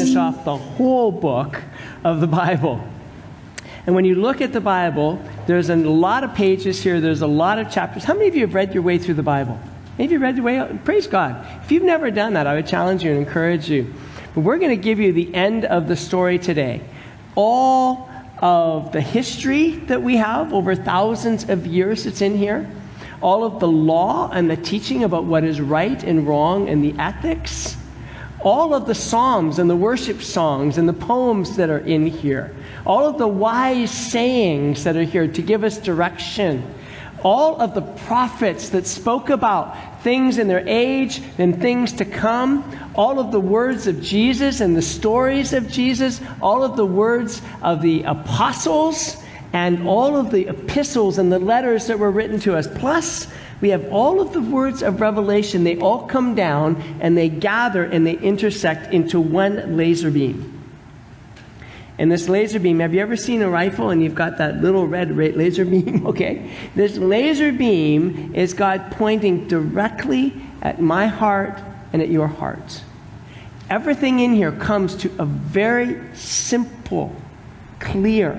finish off the whole book of the Bible. And when you look at the Bible, there's a lot of pages here. There's a lot of chapters. How many of you have read your way through the Bible? Have you read your way out? Praise God. If you've never done that, I would challenge you and encourage you. But we're going to give you the end of the story today. All of the history that we have over thousands of years that's in here. All of the law and the teaching about what is right and wrong and the ethics. All of the psalms and the worship songs and the poems that are in here. All of the wise sayings that are here to give us direction. All of the prophets that spoke about things in their age and things to come. All of the words of Jesus and the stories of Jesus. All of the words of the apostles. And all of the epistles and the letters that were written to us. Plus, we have all of the words of Revelation. They all come down and they gather and they intersect into one laser beam. And this laser beam, have you ever seen a rifle and you've got that little red laser beam? Okay. This laser beam is God pointing directly at my heart and at your heart. Everything in here comes to a very simple, clear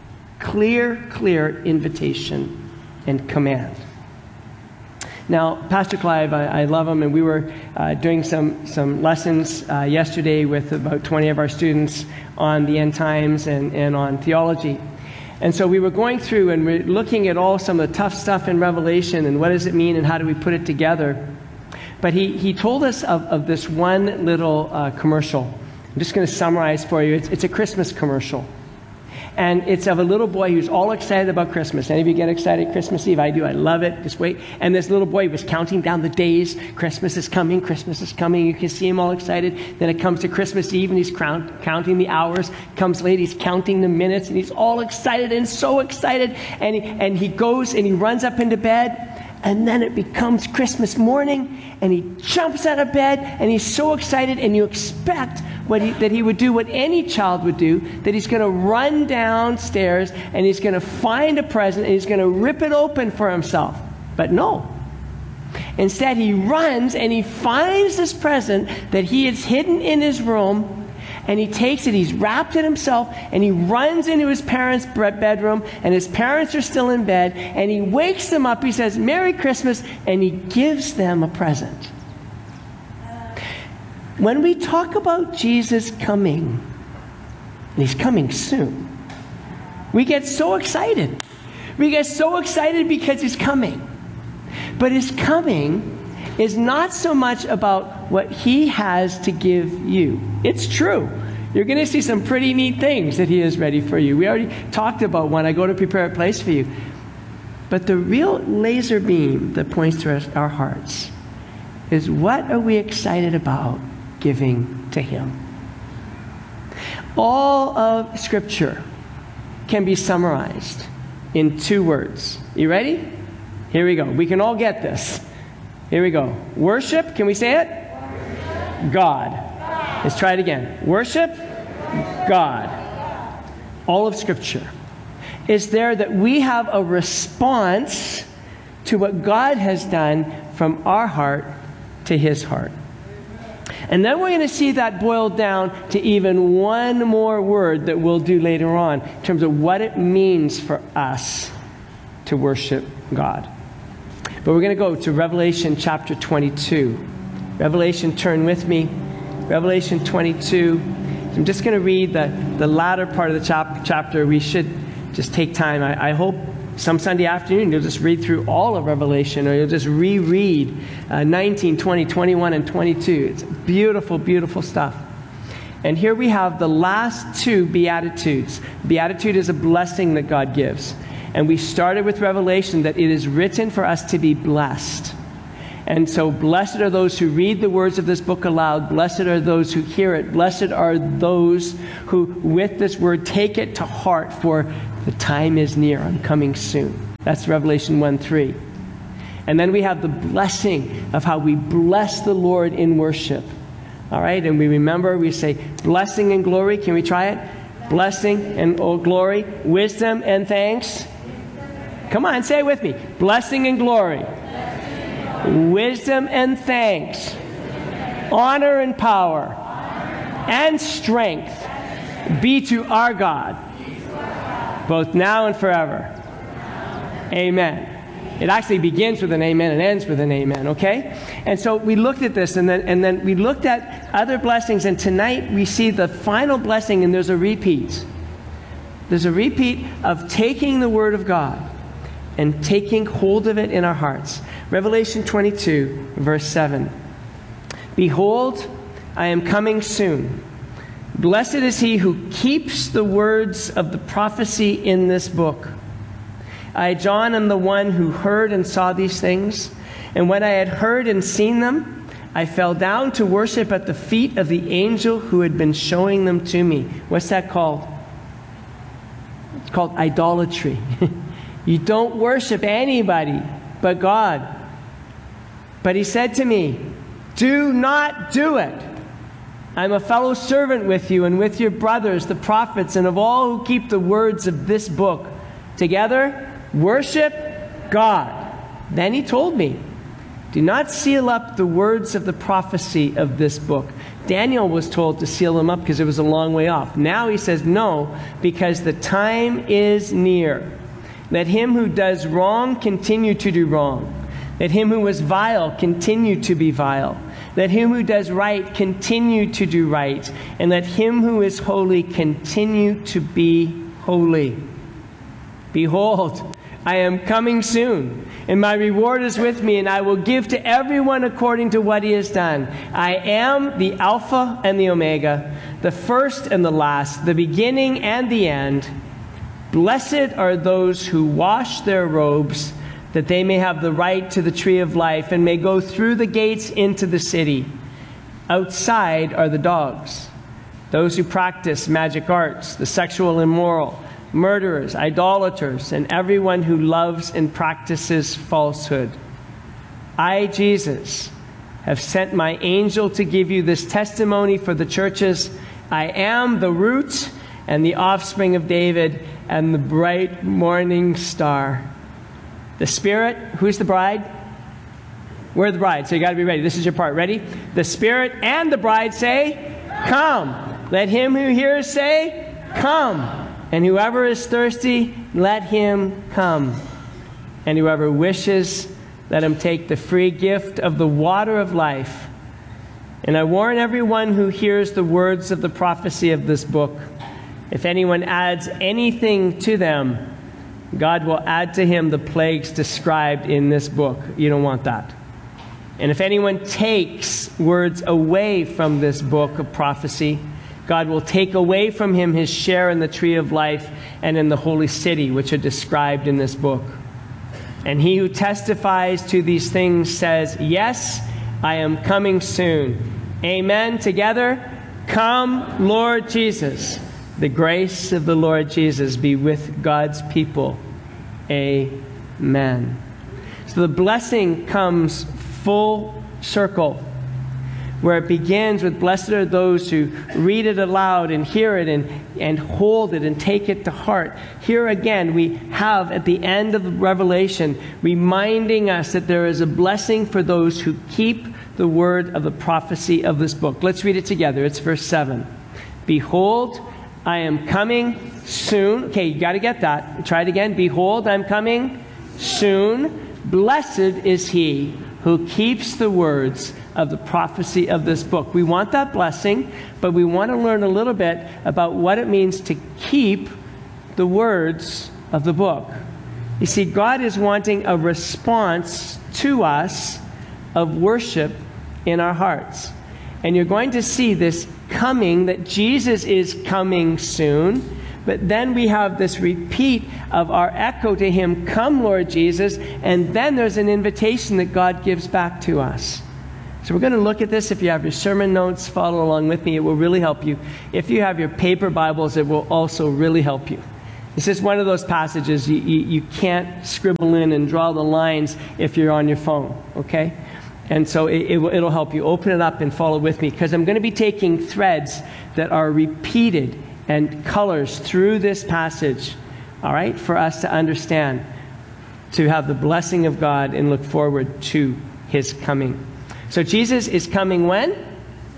invitation and command. Now, Pastor Clive, I love him, and we were doing some lessons yesterday with about 20 of our students on the end times and on theology. And so we were going through and we're looking at all some of the tough stuff in Revelation and what does it mean and how do we put it together. But he told us of this one little commercial. I'm just going to summarize for you. It's a Christmas commercial. And it's of a little boy who's all excited about Christmas. Any of you get excited Christmas Eve? I do. I love it. Just wait. And this little boy was counting down the days. Christmas is coming. Christmas is coming. You can see him all excited. Then it comes to Christmas Eve, and he's counting the hours. Comes late, he's counting the minutes, and he's all excited and so excited. And he goes and he runs up into bed. And then it becomes Christmas morning, and he jumps out of bed, and he's so excited, and you expect that he would do what any child would do, that he's going to run downstairs, and he's going to find a present, and he's going to rip it open for himself. But no. Instead, he runs, and he finds this present that he has hidden in his room, and he takes it, he's wrapped it himself, and he runs into his parents' bedroom, and his parents are still in bed, and he wakes them up, he says, "Merry Christmas," and he gives them a present. When we talk about Jesus coming, and he's coming soon, we get so excited. We get so excited because he's coming. But his coming is not so much about what he has to give you. It's true. You're going to see some pretty neat things that he is ready for you. We already talked about one. I go to prepare a place for you. But the real laser beam that points to our hearts is, what are we excited about giving to him? All of Scripture can be summarized in 2 words. You ready? Here we go. We can all get this. Here we go. Worship. Can we say it? Worship. God. Let's try it again. Worship. God. All of Scripture is there that we have a response to what God has done from our heart to his heart. And then we're going to see that boiled down to even one more word that we'll do later on in terms of what it means for us to worship God. But we're going to go to Revelation chapter 22. Revelation, turn with me. Revelation 22. I'm just going to read the latter part of the chapter. We should just take time. I hope some Sunday afternoon you'll just read through all of Revelation, or you'll just reread 19, 20, 21, and 22. It's beautiful, beautiful stuff. And here we have the last 2 Beatitudes. Beatitude is a blessing that God gives. And we started with Revelation that it is written for us to be blessed. And so blessed are those who read the words of this book aloud. Blessed are those who hear it. Blessed are those who with this word take it to heart, for the time is near. I'm coming soon. That's Revelation 1:3. And then we have the blessing of how we bless the Lord in worship. All right? And we remember, we say blessing and glory. Can we try it? Blessing and glory. Wisdom and thanks. Come on, say it with me. Blessing and glory. Wisdom and thanks. Honor and power. and strength be to our God, both now and forever. Amen. It actually begins with an amen and ends with an amen, okay? And so we looked at this, and then we looked at other blessings, and tonight we see the final blessing, and there's a repeat. There's a repeat of taking the Word of God and taking hold of it in our hearts. Revelation 22, verse 7. Behold, I am coming soon. Blessed is he who keeps the words of the prophecy in this book. I, John, am the one who heard and saw these things. And when I had heard and seen them, I fell down to worship at the feet of the angel who had been showing them to me. What's that called? It's called idolatry. You don't worship anybody but God. But he said to me, do not do it. I'm a fellow servant with you and with your brothers, the prophets, and of all who keep the words of this book. Together, worship God. Then he told me, do not seal up the words of the prophecy of this book. Daniel was told to seal them up because it was a long way off. Now he says no, because the time is near. Let him who does wrong continue to do wrong. Let him who is vile continue to be vile. Let him who does right continue to do right. And let him who is holy continue to be holy. Behold, I am coming soon, and my reward is with me, and I will give to everyone according to what he has done. I am the Alpha and the Omega, the first and the last, the beginning and the end. Blessed are those who wash their robes, that they may have the right to the tree of life and may go through the gates into the city. Outside are the dogs, those who practice magic arts, the sexual immoral, murderers, idolaters, and everyone who loves and practices falsehood. I, Jesus, have sent my angel to give you this testimony for the churches. I am the root and the offspring of David and the bright morning star. The Spirit, who's the bride? We're the bride, so you got to be ready. This is your part. Ready? The Spirit and the bride say, come. Let him who hears say, come. And whoever is thirsty, let him come. And whoever wishes, let him take the free gift of the water of life. And I warn everyone who hears the words of the prophecy of this book, if anyone adds anything to them, God will add to him the plagues described in this book. You don't want that. And if anyone takes words away from this book of prophecy, God will take away from him his share in the tree of life and in the holy city, which are described in this book. And he who testifies to these things says, yes, I am coming soon. Amen. Together, come, Lord Jesus. The grace of the Lord Jesus be with God's people. Amen. So the blessing comes full circle, where it begins with blessed are those who read it aloud and hear it and hold it and take it to heart. Here again we have at the end of Revelation reminding us that there is a blessing for those who keep the word of the prophecy of this book. Let's read it together. It's verse 7. Behold, I am coming soon. Okay, you got to get that. Try it again. Behold, I'm coming soon. Blessed is he who keeps the words of the prophecy of this book. We want that blessing, but we want to learn a little bit about what it means to keep the words of the book. You see, God is wanting a response to us of worship in our hearts. And you're going to see this coming, that Jesus is coming soon. But then we have this repeat of our echo to him, come, Lord Jesus. And then there's an invitation that God gives back to us. So we're going to look at this. If you have your sermon notes, follow along with me. It will really help you. If you have your paper Bibles, it will also really help you. This is one of those passages you can't scribble in and draw the lines if you're on your phone, okay? And so it'll help you. Open it up and follow with me, because I'm going to be taking threads that are repeated and colors through this passage, all right, for us to understand, to have the blessing of God and look forward to his coming. So Jesus is coming when?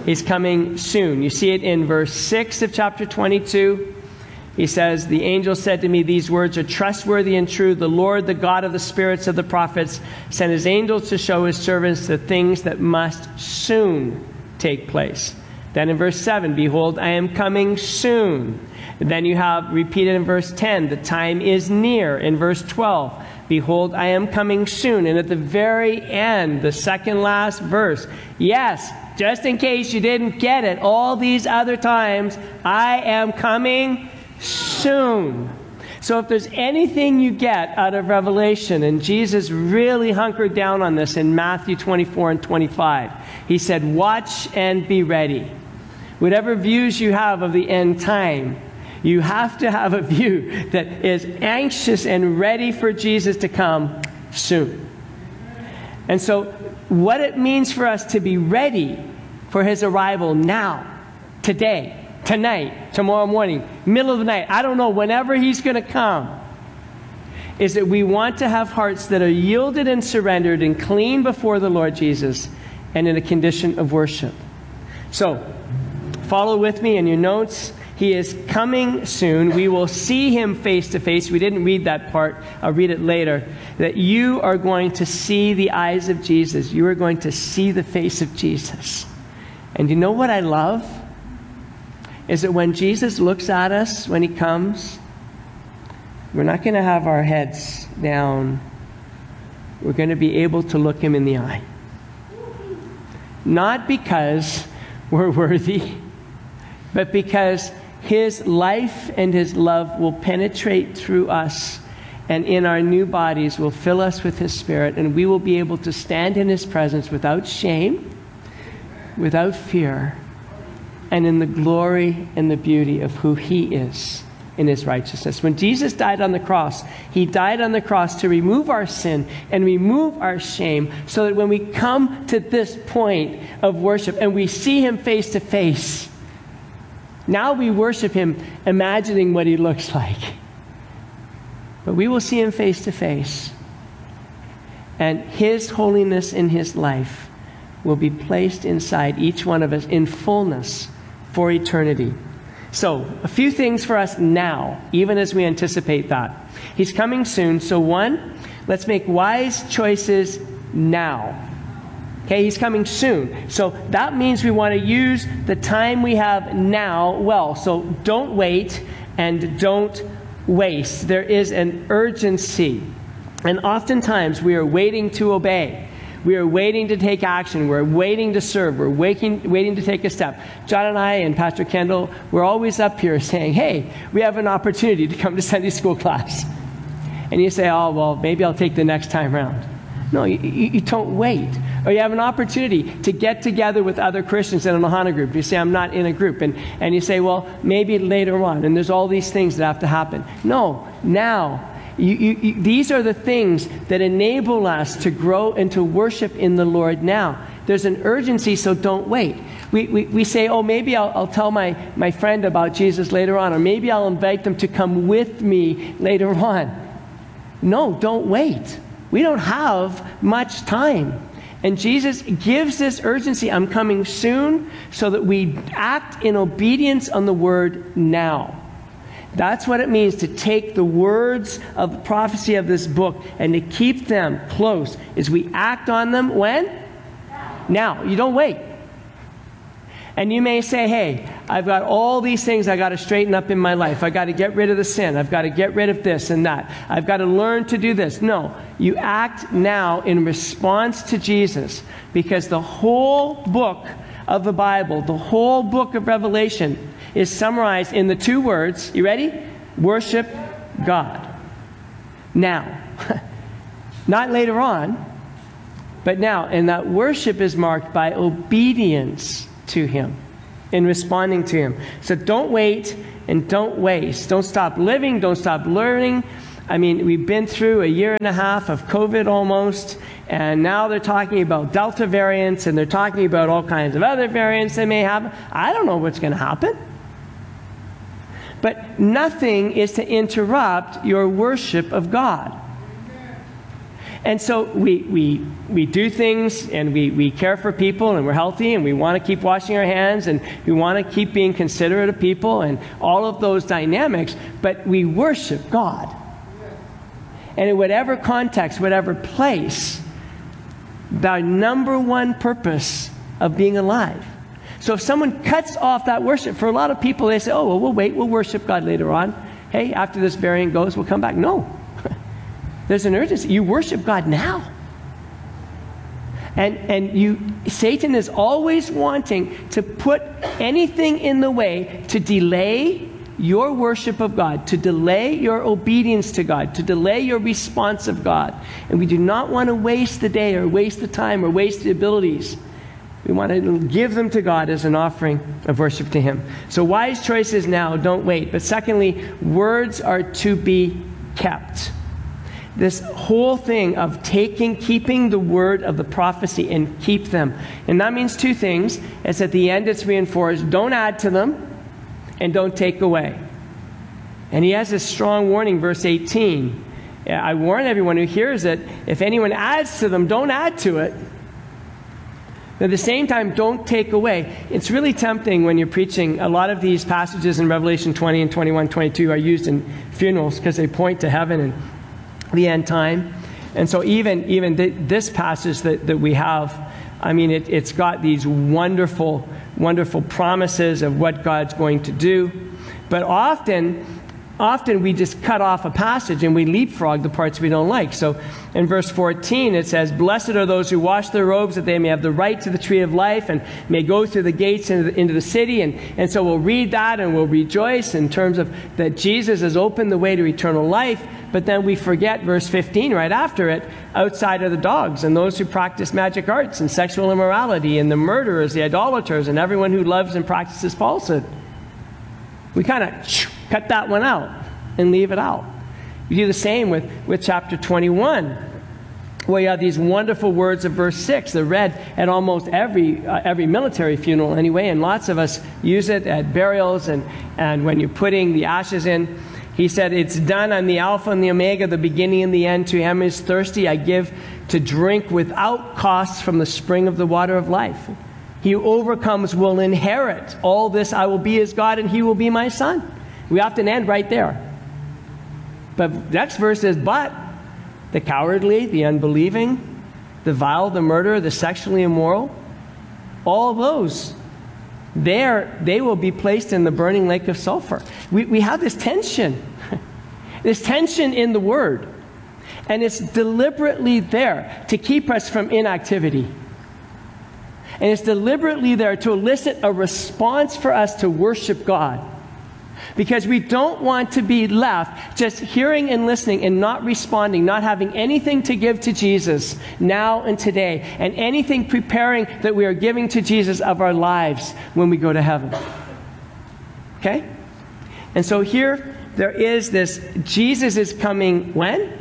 He's coming soon. You see it in verse 6 of chapter 22. He says, the angel said to me, these words are trustworthy and true. The Lord, the God of the spirits of the prophets, sent his angels to show his servants the things that must soon take place. Then in verse 7, behold, I am coming soon. And then you have repeated in verse 10, the time is near. In verse 12, behold, I am coming soon. And at the very end, the second last verse, yes, just in case you didn't get it, all these other times, I am coming soon. So if there's anything you get out of Revelation, and Jesus really hunkered down on this in Matthew 24 and 25, he said, watch and be ready. Whatever views you have of the end time, you have to have a view that is anxious and ready for Jesus to come soon. And so what it means for us to be ready for his arrival now, today, tonight, tomorrow morning, middle of the night, I don't know, whenever he's going to come, is that we want to have hearts that are yielded and surrendered and clean before the Lord Jesus and in a condition of worship. So, follow with me in your notes. He is coming soon. We will see him face to face. We didn't read that part. I'll read it later. That you are going to see the eyes of Jesus. You are going to see the face of Jesus. And you know what I love? Is that when Jesus looks at us, when he comes, we're not going to have our heads down. We're going to be able to look him in the eye. Not because we're worthy, but because his life and his love will penetrate through us, and in our new bodies will fill us with his Spirit, and we will be able to stand in his presence without shame, without fear, and in the glory and the beauty of who he is in his righteousness. When Jesus died on the cross, he died on the cross to remove our sin and remove our shame, so that when we come to this point of worship and we see him face to face, now we worship him imagining what he looks like. But we will see him face to face, and his holiness in his life will be placed inside each one of us in fullness for eternity. So, a few things for us now, even as we anticipate that. He's coming soon. So one, let's make wise choices now. Okay, he's coming soon. So that means we want to use the time we have now well. So don't wait and don't waste. There is an urgency. And oftentimes we are waiting to obey. We are waiting to take action. We're waiting to serve. We're waiting to take a step. John and I and Pastor Kendall, we're always up here saying, hey, we have an opportunity to come to Sunday school class. And you say, oh, well, maybe I'll take the next time round. No, you don't wait. Or you have an opportunity to get together with other Christians in an Ohana group. You say, I'm not in a group. And you say, well, maybe later on. And there's all these things that have to happen. No, now. These are the things that enable us to grow and to worship in the Lord now. There's an urgency, so don't wait. We say, oh, maybe I'll tell my friend about Jesus later on, or maybe I'll invite them to come with me later on. No, don't wait. We don't have much time. And Jesus gives this urgency, I'm coming soon, so that we act in obedience on the word now. That's what it means to take the words of the prophecy of this book and to keep them close. Is we act on them when? Now. You don't wait. And you may say, hey, I've got all these things I got to straighten up in my life. I've got to get rid of the sin. I've got to get rid of this and that. I've got to learn to do this. No, you act now in response to Jesus, because the whole book of the Bible, the whole book of Revelation, is summarized in the two words, you ready? Worship God. Now. Not later on, but now. And that worship is marked by obedience to him, in responding to him. So don't wait and don't waste. Don't stop living, don't stop learning. I mean, we've been through a year and a half of COVID almost, and now they're talking about Delta variants, and they're talking about all kinds of other variants they may have. I don't know what's going to happen. But nothing is to interrupt your worship of God. And so we do things, and we care for people, and we're healthy, and we want to keep washing our hands, and we want to keep being considerate of people, and all of those dynamics, but we worship God. And in whatever context, whatever place, the number one purpose of being alive. So if someone cuts off that worship, for a lot of people, they say, oh, well, we'll wait, we'll worship God later on. Hey, after this variant goes, we'll come back. No. There's an urgency. You worship God now. And Satan is always wanting to put anything in the way to delay your worship of God, to delay your obedience to God, to delay your response of God. And we do not want to waste the day or waste the time or waste the abilities. We want to give them to God as an offering of worship to Him. So wise choices now, don't wait. But secondly, words are to be kept. This whole thing of keeping the word of the prophecy and keep them. And that means two things. It's at the end it's reinforced. Don't add to them and don't take away. And he has this strong warning, verse 18. I warn everyone who hears it, if anyone adds to them, don't add to it. At the same time, don't take away. It's really tempting when you're preaching. A lot of these passages in Revelation 20 and 21, 22 are used in funerals because they point to heaven and the end time. And so even this passage that we have, I mean, it's got these wonderful, wonderful promises of what God's going to do. But often we just cut off a passage and we leapfrog the parts we don't like. So in verse 14 it says, blessed are those who wash their robes, that they may have the right to the tree of life and may go through the gates into the city. And so we'll read that and we'll rejoice in terms of that Jesus has opened the way to eternal life. But then we forget verse 15 right after it, outside are the dogs and those who practice magic arts and sexual immorality and the murderers, the idolaters, and everyone who loves and practices falsehood. We kind of cut that one out and leave it out. You do the same with chapter 21, where you have these wonderful words of verse 6. They're read at almost every military funeral anyway, and lots of us use it at burials and when you're putting the ashes in. He said, it's done. I'm the Alpha and the Omega, the beginning and the end. To him who is thirsty, I give to drink without cost from the spring of the water of life. He who overcomes will inherit all this. I will be his God and he will be my son. We often end right there. But next verse says, but the cowardly, the unbelieving, the vile, the murderer, the sexually immoral, all of those, they will be placed in the burning lake of sulfur. We have this tension. This tension in the Word. And it's deliberately there to keep us from inactivity. And it's deliberately there to elicit a response for us to worship God. Because we don't want to be left just hearing and listening and not responding, not having anything to give to Jesus now and today, and anything preparing that we are giving to Jesus of our lives when we go to heaven. Okay? And so here there is this, Jesus is coming when?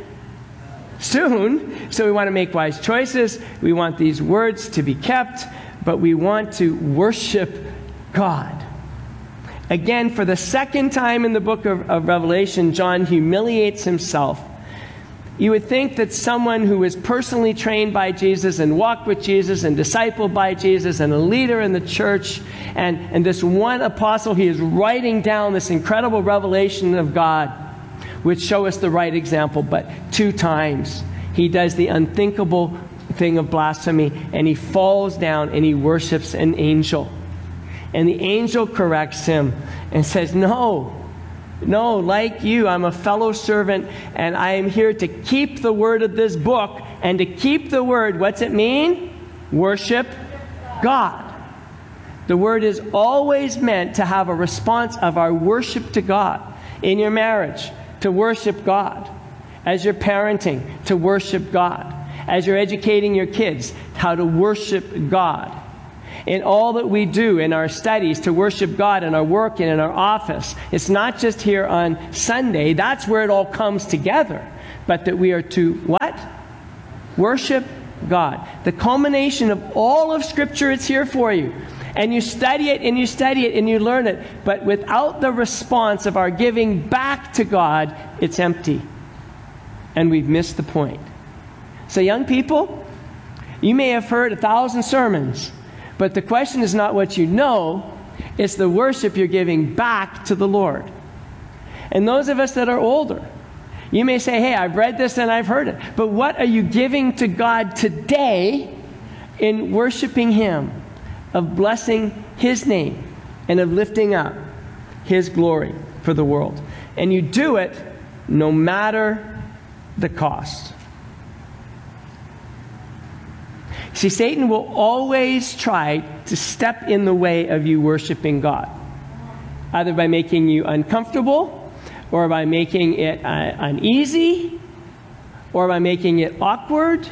Soon. So we want to make wise choices. We want these words to be kept, but we want to worship God. Again, for the second time in the book of Revelation, John humiliates himself. You would think that someone who is personally trained by Jesus and walked with Jesus and discipled by Jesus and a leader in the church and this one apostle, he is writing down this incredible revelation of God, would show us the right example. But 2 times he does the unthinkable thing of blasphemy and he falls down and he worships an angel. And the angel corrects him and says, no, like you, I'm a fellow servant, and I am here to keep the word of this book. And to keep the word, what's it mean? Worship God. The word is always meant to have a response of our worship to God. In your marriage, to worship God. As you're parenting, to worship God. As you're educating your kids, how to worship God. In all that we do in our studies, to worship God in our work and in our office. It's not just here on Sunday. That's where it all comes together. But that we are to what? Worship God. The culmination of all of Scripture, it's here for you. And you study it and you study it and you learn it. But without the response of our giving back to God, it's empty. And we've missed the point. So young people, you may have heard 1,000 sermons, but the question is not what you know, it's the worship you're giving back to the Lord. And those of us that are older, you may say, hey, I've read this and I've heard it, but what are you giving to God today in worshiping Him, of blessing His name, and of lifting up His glory for the world? And you do it no matter the cost. See, Satan will always try to step in the way of you worshiping God, either by making you uncomfortable, or by making it uneasy, or by making it awkward.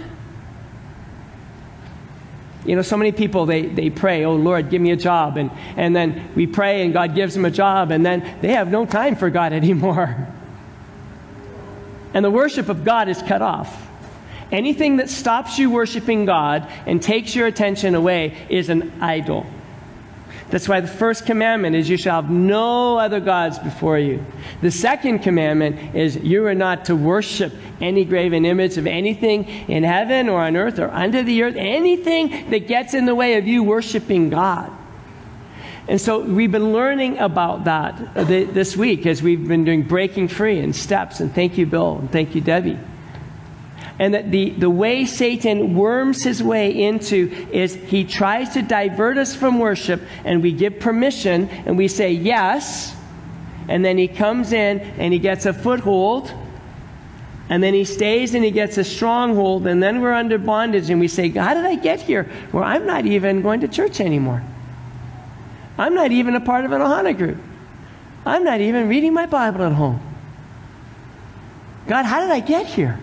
You know, so many people, they pray, oh Lord, give me a job. And then we pray and God gives them a job, and then they have no time for God anymore. And the worship of God is cut off. Anything that stops you worshiping God and takes your attention away is an idol. That's why the first commandment is you shall have no other gods before you. The second commandment is you are not to worship any graven image of anything in heaven or on earth or under the earth, anything that gets in the way of you worshiping God. And so we've been learning about that this week as we've been doing Breaking Free and Steps. And thank you, Bill, and thank you, Debbie. And that the way Satan worms his way into is he tries to divert us from worship, and we give permission and we say yes, and then he comes in and he gets a foothold, and then he stays and he gets a stronghold, and then we're under bondage and we say, how did I get here where I'm not even going to church anymore? I'm not even a part of an Ohana group. I'm not even reading my Bible at home. God, how did I get here?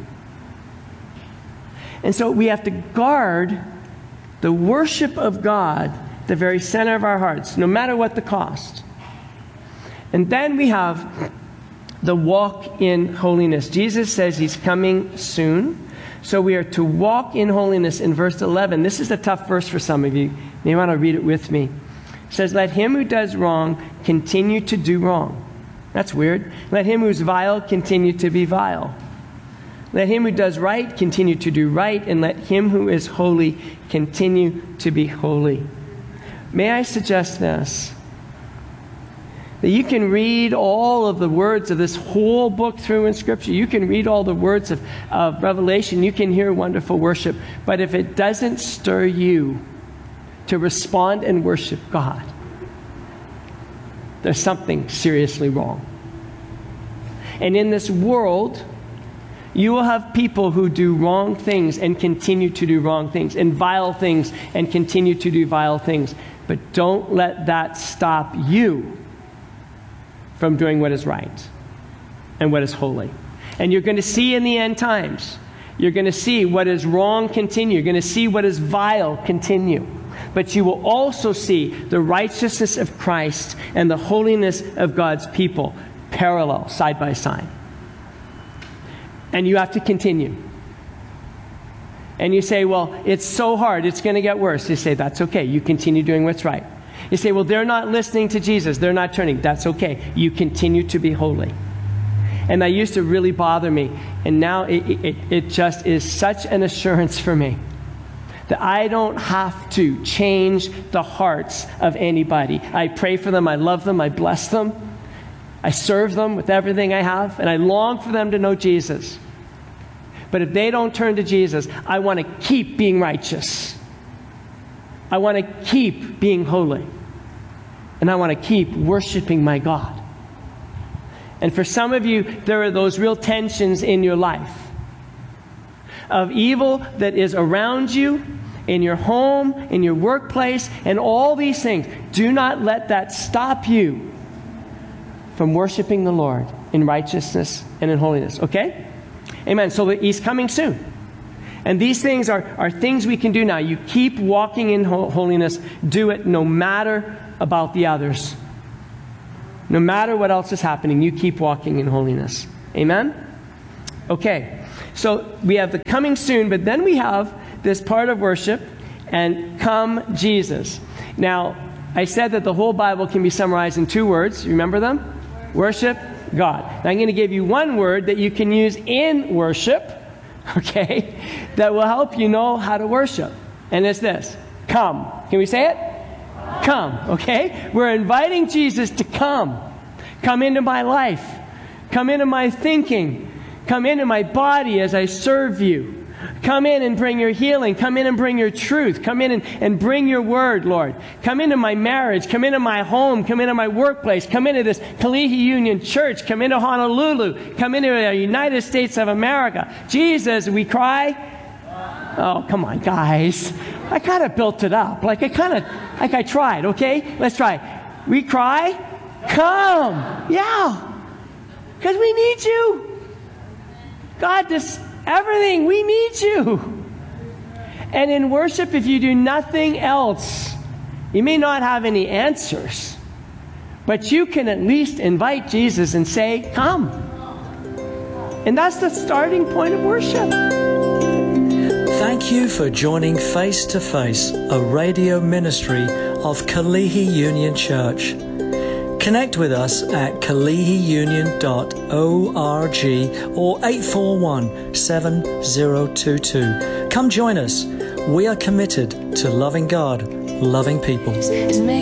And so we have to guard the worship of God, the very center of our hearts, no matter what the cost. And then we have the walk in holiness. Jesus says He's coming soon. So we are to walk in holiness in verse 11. This is a tough verse for some of you. You may want to read it with me. It says, let him who does wrong continue to do wrong. That's weird. Let him who's vile continue to be vile. Let him who does right continue to do right, and let him who is holy continue to be holy. May I suggest this? That you can read all of the words of this whole book through in Scripture. You can read all the words of Revelation. You can hear wonderful worship. But if it doesn't stir you to respond and worship God, there's something seriously wrong. And in this world, you will have people who do wrong things and continue to do wrong things, and vile things and continue to do vile things. But don't let that stop you from doing what is right and what is holy. And you're going to see in the end times, you're going to see what is wrong continue. You're going to see what is vile continue. But you will also see the righteousness of Christ and the holiness of God's people parallel, side by side. And you have to continue. And you say, well, it's so hard, it's going to get worse. You say, that's okay. You continue doing what's right. You say, well, they're not listening to Jesus. They're not turning. That's okay. You continue to be holy. And that used to really bother me. And now it just is such an assurance for me that I don't have to change the hearts of anybody. I pray for them. I love them. I bless them. I serve them with everything I have, and I long for them to know Jesus. But if they don't turn to Jesus, I want to keep being righteous. I want to keep being holy. And I want to keep worshiping my God. And for some of you, there are those real tensions in your life of evil that is around you, in your home, in your workplace, and all these things. Do not let that stop you from worshiping the Lord in righteousness and in holiness. Okay? Amen. So He's coming soon. And these things are things we can do now. You keep walking in holiness. Do it no matter about the others. No matter what else is happening, you keep walking in holiness. Amen? Okay. So we have the coming soon, but then we have this part of worship, and come Jesus. Now, I said that the whole Bible can be summarized in 2 words. Remember them? Worship God. Now I'm going to give you one word that you can use in worship okay, that will help you know how to worship. And it's this: come. Can we say it? Come, okay? We're inviting Jesus to come. Come into my life. Come into my thinking. Come into my body as I serve you. Come in and bring your healing. Come in and bring your truth. Come in and bring your word, Lord. Come into my marriage. Come into my home. Come into my workplace. Come into this Kalihi Union Church. Come into Honolulu. Come into the United States of America. Jesus, we cry. Oh, come on, guys. I kind of built it up. Like I tried, okay? Let's try. We cry. Come. Yeah. Because we need you. God, everything, we need you. And in worship, if you do nothing else, you may not have any answers, but you can at least invite Jesus and say, come. And that's the starting point of worship. Thank you for joining Face to Face, a radio ministry of Kalihi Union Church. Connect with us at kalihiunion.org or 841-7022. Come join us. We are committed to loving God, loving people.